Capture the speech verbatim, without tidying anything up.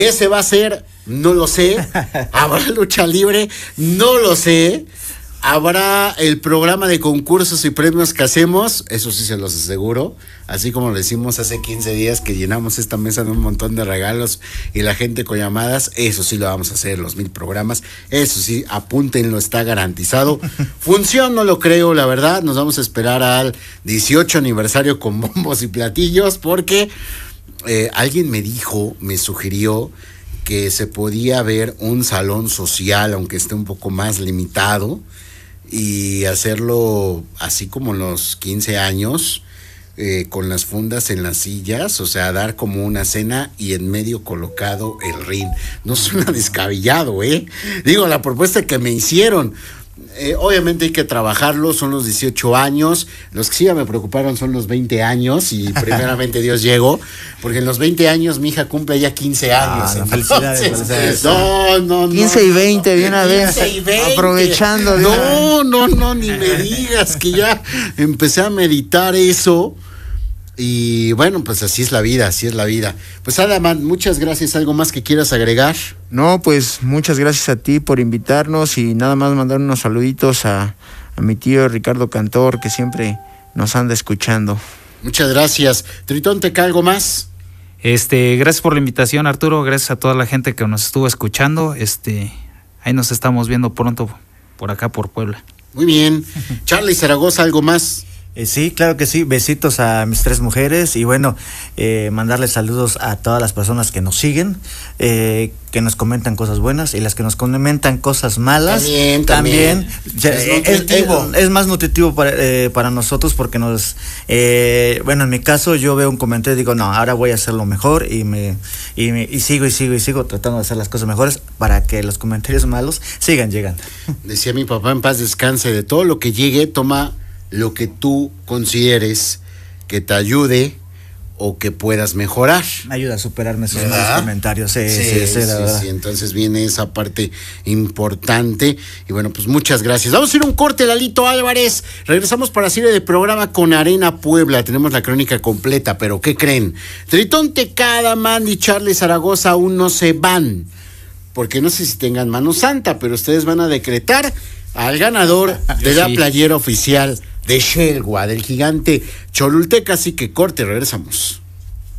Ese va a ser, no lo sé. Habrá lucha libre, no lo sé. Habrá el programa de concursos y premios que hacemos, eso sí se los aseguro, así como lo decimos hace quince días que llenamos esta mesa de un montón de regalos y la gente con llamadas, eso sí lo vamos a hacer, los mil programas, eso sí, apúntenlo, está garantizado. Función no lo creo, la verdad, nos vamos a esperar al dieciocho aniversario con bombos y platillos, porque eh, alguien me dijo, me sugirió que se podía ver un salón social, aunque esté un poco más limitado, y hacerlo así como en los quince años, eh, con las fundas en las sillas, o sea, dar como una cena y en medio colocado el ring. No suena descabellado, ¿eh? Digo, la propuesta que me hicieron, eh, obviamente hay que trabajarlo, son los dieciocho años, los que sí ya me preocuparon son los veinte años, y primeramente Dios llego, porque en los veinte años mi hija cumple ya quince años. Ah, felicidades, felicidades. No, no, no. quince y veinte de una vez, veinte. aprovechando. De no, una... no, no, ni me digas que ya empecé a meditar eso. Y bueno, pues así es la vida, así es la vida. Pues Adaman, muchas gracias. ¿Algo más que quieras agregar? No, pues muchas gracias a ti por invitarnos, y nada más mandar unos saluditos a, a mi tío Ricardo Cantor, que siempre nos anda escuchando. Muchas gracias. Tritón, ¿te cae algo más? Este, gracias por la invitación, Arturo, gracias a toda la gente que nos estuvo escuchando. Este, ahí nos estamos viendo pronto por acá por Puebla. Muy bien. Charlie Zaragoza, ¿algo más? Eh, sí, claro que sí, besitos a mis tres mujeres, y bueno, eh, mandarles saludos a todas las personas que nos siguen, eh, que nos comentan cosas buenas, y las que nos comentan cosas malas también, también. también es, nutritivo. Es, es, es más nutritivo para, eh, para nosotros, porque nos, eh, bueno, en mi caso yo veo un comentario y digo, no, ahora voy a hacerlo mejor, y me, y, me, y sigo y sigo y sigo tratando de hacer las cosas mejores para que los comentarios malos sigan llegando. Decía mi papá, en paz descanse, de todo lo que llegue, toma lo que tú consideres que te ayude o que puedas mejorar. Me ayuda a superarme esos malos comentarios. Sí, sí, sí, sí, sí, sí, entonces viene esa parte importante. Y bueno, pues muchas gracias. Vamos a ir a un corte, Lalito Álvarez. Regresamos para serie de programa con Arena Puebla. Tenemos la crónica completa, pero ¿qué creen? Tritón Tecada, Mandy, Charlie Zaragoza aún no se van, porque no sé si tengan mano santa, pero ustedes van a decretar al ganador de la playera oficial de Shelwa, del gigante Cholulteca. Así que corte, regresamos.